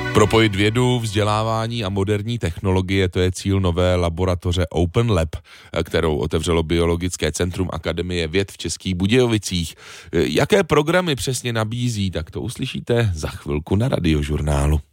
Propojit vědu, vzdělávání a moderní technologie, to je cíl nové laboratoře Open Lab, kterou otevřelo Biologické centrum Akademie věd v Českých Budějovicích. Jaké programy přesně nabízí, tak to uslyšíte za chvilku na Radiožurnálu.